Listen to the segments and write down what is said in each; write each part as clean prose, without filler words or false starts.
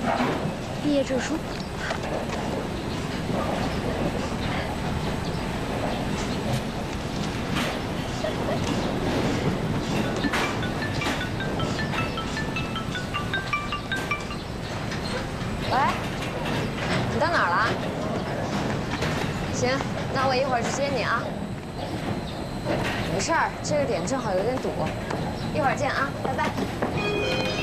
毕业证书。喂，你到哪儿了？行，那我一会儿去接你啊。没事儿，这个点正好有点堵，一会儿见啊，拜拜。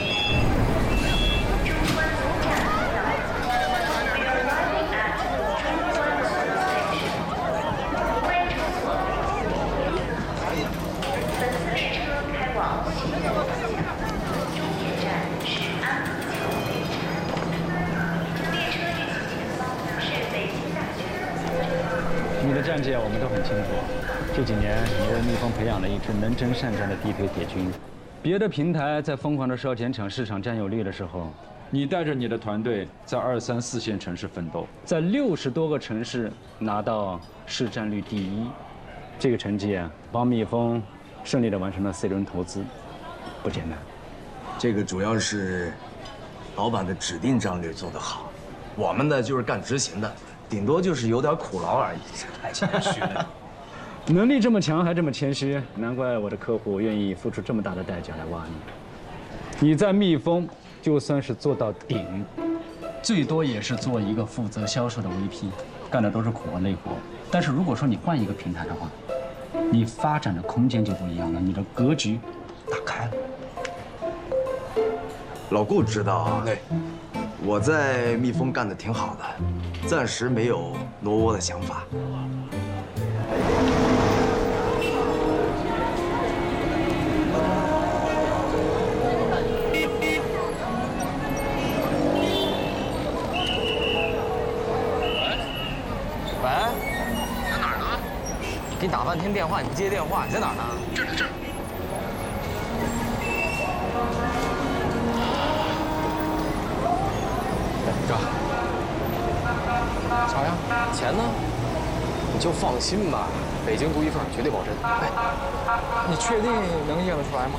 你的战绩我们都很清楚。这几年，你为蜜蜂培养了一支能征善战的地推铁军。别的平台在疯狂的烧钱抢市场占有率的时候，你带着你的团队在2、3、4线城市奋斗，在60多个城市拿到市占率第1，这个成绩啊，帮蜜蜂顺利地完成了4轮投资，不简单。 这个主要是老板的指定战略做得好，我们呢就是干执行的，顶多就是有点苦劳而已。太谦虚了。 能力这么强还这么谦虚，难怪我的客户愿意付出这么大的代价来挖你。你在蜜蜂就算是做到顶，最多也是做一个负责销售的 VP， 干的都是苦活累活。但是如果说你换一个平台的话，你发展的空间就不一样了，你的格局打开了。 老顾知道啊，我在蜜蜂干得挺好的，暂时没有挪窝的想法。 喂，在哪儿呢？给你打半天电话，你不接电话，你在哪儿呢？这儿。哥，啥呀？钱呢？你就放心吧，北京独一份，绝对保真。哎，你确定能验得出来吗？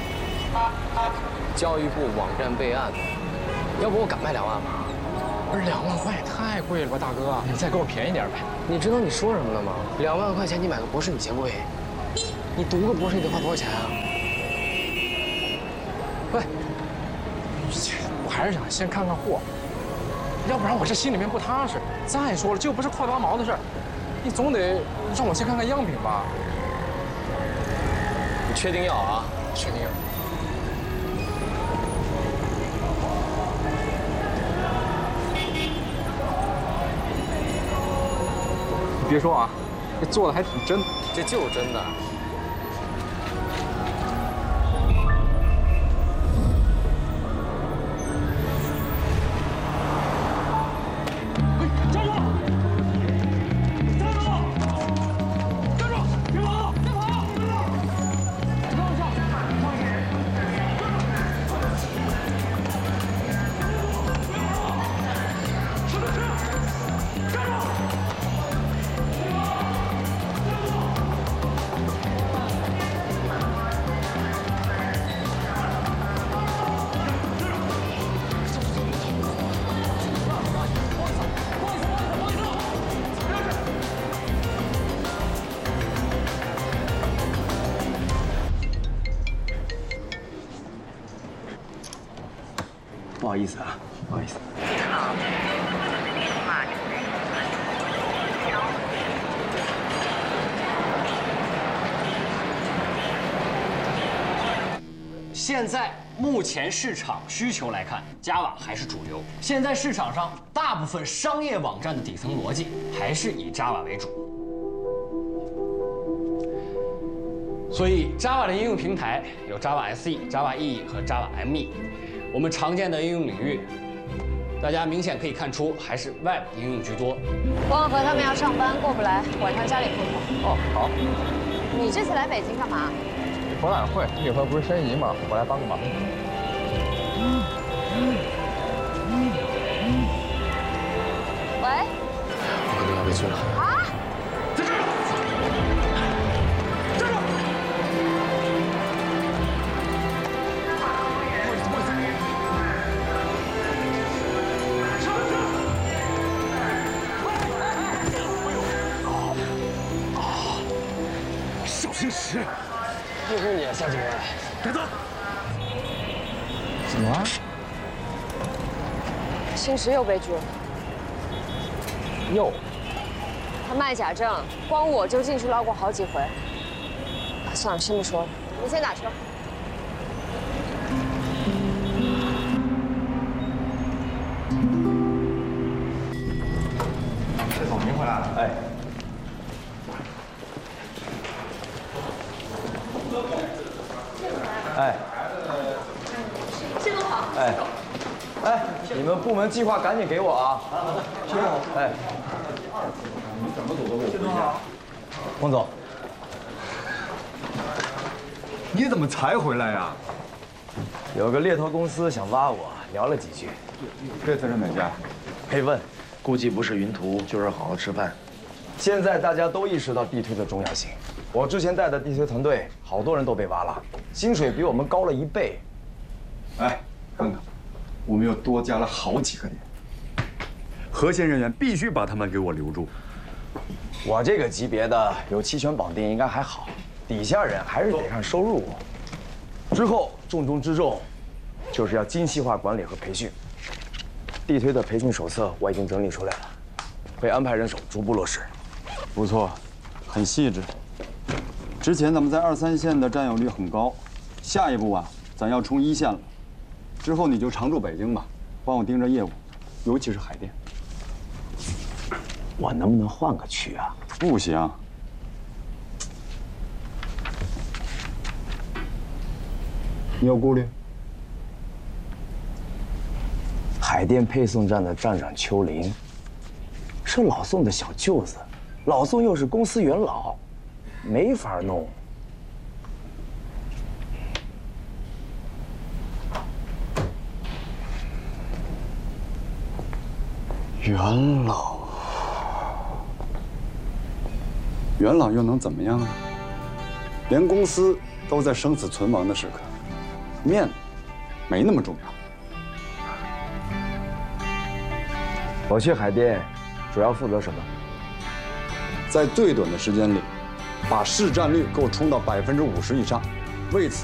教育部网站备案，要不我敢卖2万吗？不是2万块也太贵了吧，大哥，你再给我便宜点呗。你知道你说什么了吗？2万块钱你买个博士你嫌贵？你读个博士你得花多少钱啊？喂，我还是想先看看货。要不然我这心里面不踏实。再说了，这又不是快8毛的事儿，你总得让我先看看样品吧。你确定要啊？确定。你别说啊，这做的还挺真，这就是真的。 不好意思啊，不好意思。 现在目前市场需求来看，Java 还是主流。现在市场上大部分商业网站的底层逻辑还是以 Java 为主，所以 Java 的应用平台有 Java SE、Java EE 和 Java ME。我们常见的应用领域，大家明显可以看出还是 Web 应用居多。 光和他们要上班，过不来，晚上家里碰碰。 哦，好。 你这次来北京干嘛？ 博览会，一会儿不是申遗吗？我来帮个忙。 喂？ 我可能要被拘了。 啊？ 在这儿！站住！ 吃。 又是你，夏警官。 带走。 怎么了？ 星驰又被拘了。 又？ 他卖假证，光我就进去捞过好几回。算了，先不说了，你先打车。 谢总，您回来了。哎。哎。 谢总好。 哎。哎，你们部门计划赶紧给我啊！谢总。哎。你怎么走都给我回家。洪总。 你怎么才回来呀？ 有个猎头公司想挖我，聊了几句。 这次是哪家？ 没问，估计不是云图，就是好好吃饭。现在大家都意识到地推的重要性。我之前带的地推团队，好多人都被挖了，薪水比我们高了1倍。 哎，看看，我们又多加了好几个点。核心人员必须把他们给我留住。 我这个级别的有期权绑定应该还好。 底下人还是得看收入。之后重中之重，就是要精细化管理和培训。地推的培训手册我已经整理出来了，会安排人手逐步落实。 不错，很细致。之前咱们在2、3线的占有率很高，下一步啊，咱要冲1线了。之后你就常驻北京吧，帮我盯着业务，尤其是海淀。 我能不能换个区啊？ 不行。 你有顾虑？ 海淀配送站的站长邱林是老宋的小舅子，老宋又是公司元老，没法弄。 元老，元老又能怎么样呢？连公司都在生死存亡的时刻。 面子没那么重要。 我去海淀，主要负责什么？ 在最短的时间里，把市占率给我冲到50%以上。为此，